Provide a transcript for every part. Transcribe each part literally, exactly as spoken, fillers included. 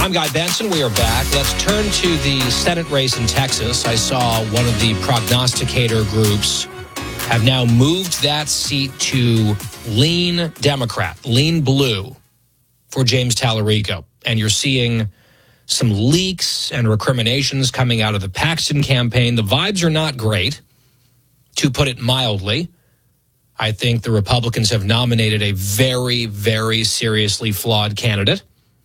I'm Guy Benson. We are back. Let's turn to the Senate race in Texas. I saw one of the prognosticator groups have now moved that seat to lean Democrat, lean blue for James Tallarico. And you're seeing some leaks and recriminations coming out of the Paxton campaign. The vibes are not great, to put it mildly. I think the Republicans have nominated a very, very seriously flawed candidate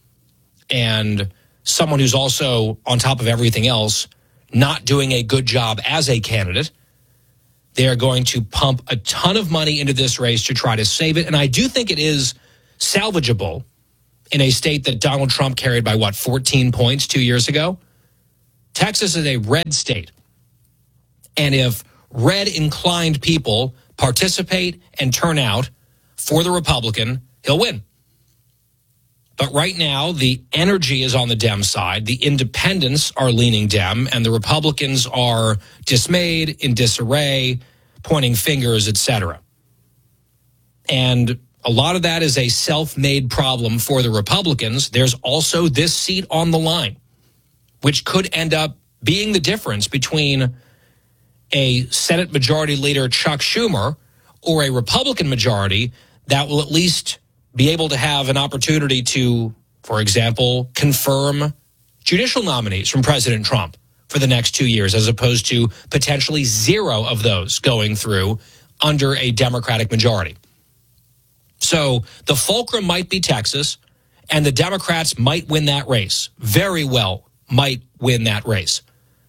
and someone who's also, on top of everything else, not doing a good job as a candidate. They are going to pump a ton of money into this race to try to save it. And I do think it is salvageable in a state that Donald Trump carried by, what, fourteen points two years ago? Texas is a red state. And if red-inclined people participate and turn out for the Republican, he'll win. But right now, the energy is on the Dem side. The independents are leaning Dem, and the Republicans are dismayed, in disarray, pointing fingers, et cetera. And a lot of that is a self-made problem for the Republicans. There's also this seat on the line, which could end up being the difference between a Senate Majority Leader Chuck Schumer or a Republican majority that will at least be able to have an opportunity to, for example, confirm judicial nominees from President Trump for the next two years, as opposed to potentially zero of those going through under a Democratic majority. So the fulcrum might be Texas, and the Democrats might win that race. Very well might win that race.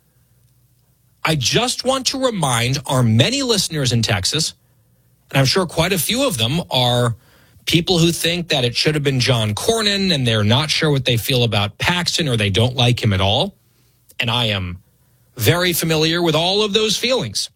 I just want to remind our many listeners in Texas, and I'm sure quite a few of them are people who think that it should have been John Cornyn and they're not sure what they feel about Paxton or they don't like him at all. And I am very familiar with all of those feelings.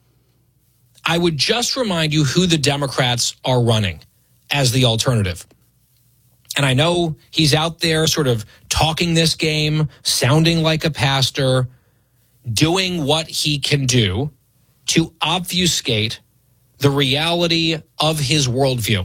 I would just remind you who the Democrats are running as the alternative. And I know he's out there sort of talking this game, sounding like a pastor, doing what he can do to obfuscate the reality of his worldview.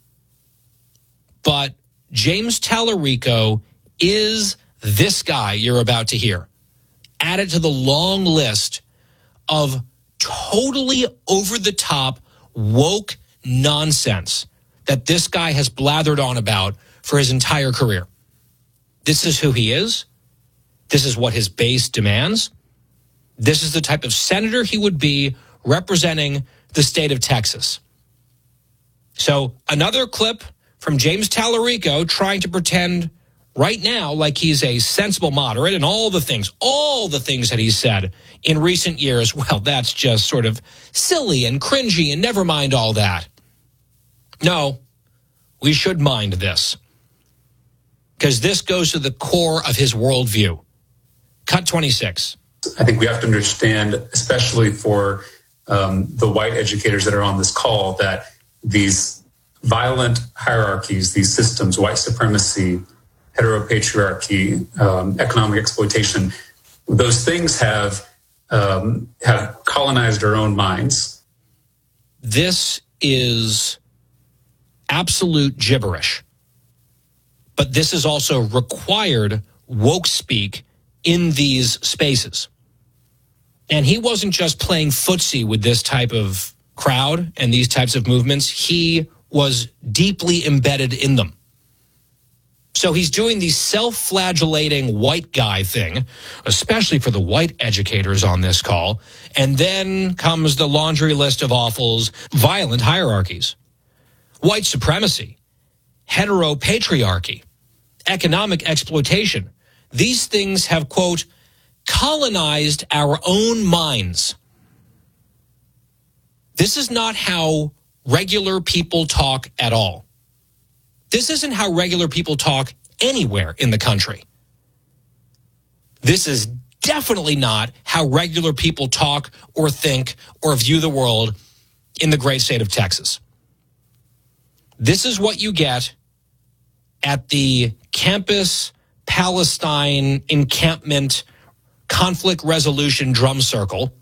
But James Tallarico is this guy you're about to hear, added to the long list of totally over-the-top, woke nonsense that this guy has blathered on about for his entire career. This is who he is. This is what his base demands. This is the type of senator he would be representing the state of Texas. So another clip from James Tallarico trying to pretend right now like he's a sensible moderate, and all the things, all the things that he's said in recent years, well, that's just sort of silly and cringy, and never mind all that. No, we should mind this, because this goes to the core of his worldview. Cut twenty-six. I think we have to understand, especially for um, the white educators that are on this call, that these violent hierarchies, these systems, white supremacy, heteropatriarchy, um, economic exploitation, those things have um, have colonized our own minds. This is absolute gibberish. But this is also required woke speak in these spaces. And he wasn't just playing footsie with this type of crowd and these types of movements. He was deeply embedded in them. So he's doing the self-flagellating white guy thing, especially for the white educators on this call. And then comes the laundry list of awfuls, violent hierarchies, white supremacy, heteropatriarchy, economic exploitation. These things have, quote, colonized our own minds. This is not how regular people talk at all. This isn't how regular people talk anywhere in the country. This is definitely not how regular people talk or think or view the world in the great state of Texas. This is what you get at the Campus Palestine Encampment Conflict Resolution Drum Circle,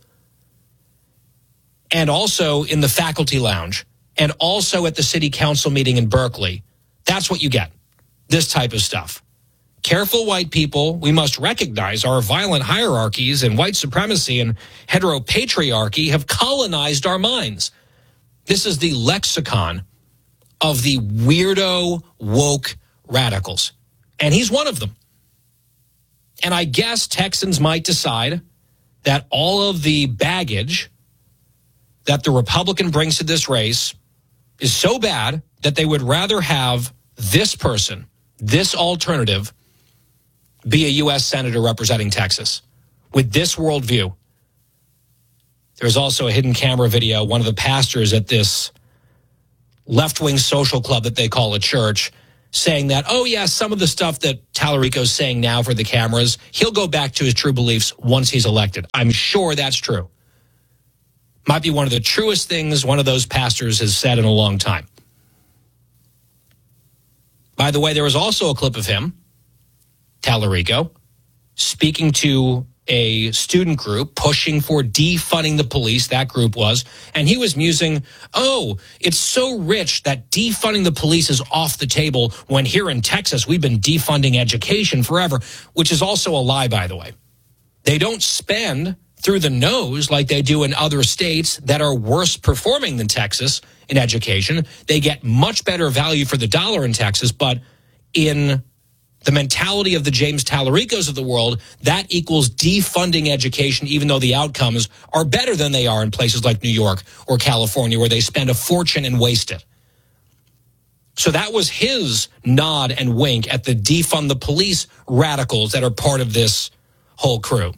and also in the faculty lounge, and also at the city council meeting in Berkeley. That's what you get, this type of stuff. Careful, white people. We must recognize our violent hierarchies and white supremacy and heteropatriarchy have colonized our minds. This is the lexicon of the weirdo woke radicals. And he's one of them. And I guess Texans might decide that all of the baggage that the Republican brings to this race is so bad that they would rather have this person, this alternative, be a U S senator representing Texas with this worldview. There's also a hidden camera video. One of the pastors at this left-wing social club that they call a church saying that, oh, yeah, some of the stuff that Tallarico's saying now for the cameras, he'll go back to his true beliefs once he's elected. I'm sure that's true. Might be one of the truest things one of those pastors has said in a long time. By the way, there was also a clip of him, Tallarico, speaking to a student group pushing for defunding the police, that group was, and he was musing, oh, it's so rich that defunding the police is off the table when here in Texas we've been defunding education forever, which is also a lie, by the way. They don't spend through the nose like they do in other states that are worse performing than Texas in education. They get much better value for the dollar in Texas, but in the mentality of the James Tallaricos of the world, that equals defunding education, even though the outcomes are better than they are in places like New York or California, where they spend a fortune and waste it. So that was his nod and wink at the defund the police radicals that are part of this whole crew.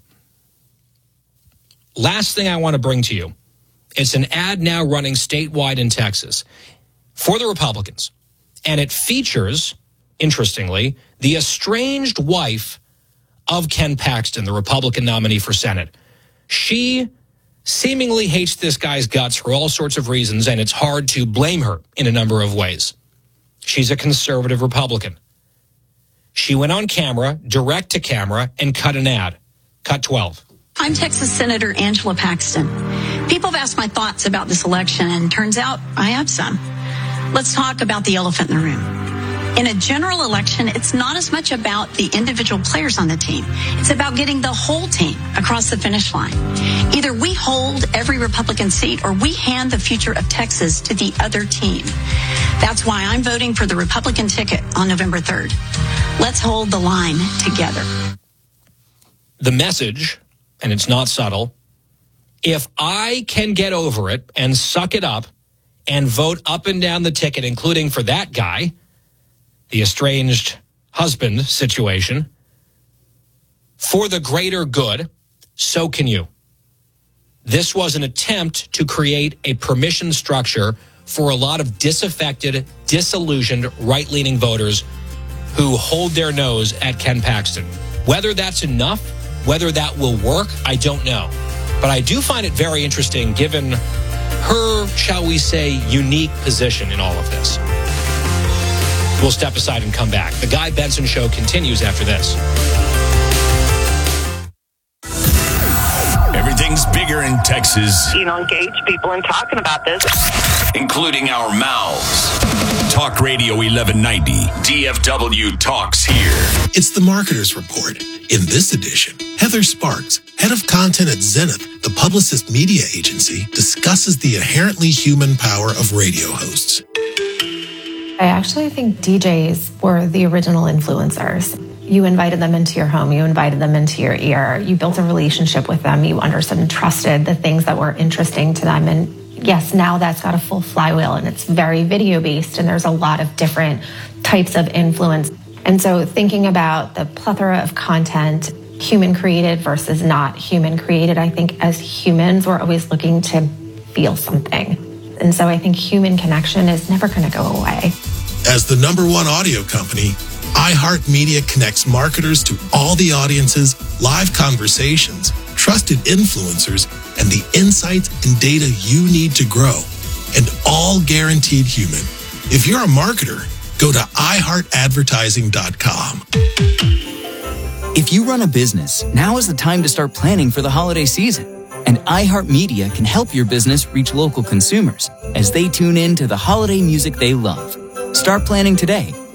Last thing I want to bring to you, it's an ad now running statewide in Texas for the Republicans, and it features, interestingly, the estranged wife of Ken Paxton, the Republican nominee for Senate. She seemingly hates this guy's guts for all sorts of reasons, and it's hard to blame her in a number of ways. She's a conservative Republican. She went on camera, direct to camera, and cut an ad. Cut twelve. I'm Texas Senator Angela Paxton. People have asked my thoughts about this election, and turns out I have some. Let's talk about the elephant in the room. In a general election, it's not as much about the individual players on the team. It's about getting the whole team across the finish line. Either we hold every Republican seat or we hand the future of Texas to the other team. That's why I'm voting for the Republican ticket on November third. Let's hold the line together. The message, and it's not subtle, if I can get over it and suck it up and vote up and down the ticket, including for that guy, the estranged husband situation, for the greater good, so can you. This was an attempt to create a permission structure for a lot of disaffected, disillusioned, right-leaning voters who hold their nose at Ken Paxton. Whether that's enough, whether that will work, I don't know. But I do find it very interesting given her, shall we say, unique position in all of this. We'll step aside and come back. The Guy Benson Show continues after this. Everything's bigger in Texas. You know, engage people in talking about this, including our mouths. Talk Radio eleven ninety. D F W Talks here. It's the Marketers Report. In this edition, Heather Sparks, head of content at Zenith, the Publicist media agency, discusses the inherently human power of radio hosts. I actually think D Js were the original influencers. You invited them into your home. You invited them into your ear. You built a relationship with them. You understood and trusted the things that were interesting to them. And yes, now that's got a full flywheel and it's very video based and there's a lot of different types of influence. And so thinking about the plethora of content, human created versus not human created, I think as humans, we're always looking to feel something. And so I think human connection is never going to go away. As the number one audio company, iHeartMedia connects marketers to all the audiences, live conversations, trusted influencers, and the insights and data you need to grow. And all guaranteed human. If you're a marketer, go to i heart advertising dot com. If you run a business, now is the time to start planning for the holiday season. And iHeartMedia can help your business reach local consumers as they tune in to the holiday music they love. Start planning today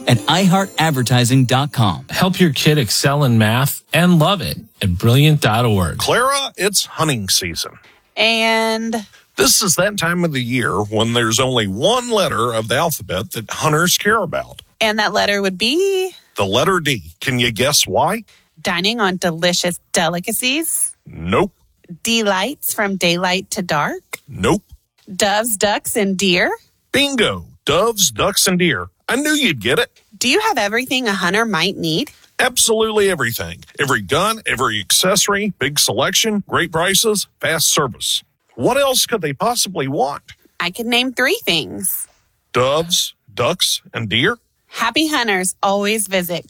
at i heart advertising dot com. Help your kid excel in math and love it at brilliant dot org. Clara, it's hunting season. And this is that time of the year when there's only one letter of the alphabet that hunters care about. And that letter would be? The letter D. Can you guess why? Dining on delicious delicacies? Nope. Delights from daylight to dark? Nope. Doves, ducks, and deer? Bingo. Doves, ducks, and deer. I knew you'd get it. Do you have everything a hunter might need? Absolutely everything. Every gun, every accessory, big selection, great prices, fast service. What else could they possibly want? I could name three things. Doves, ducks, and deer? Happy hunters always visit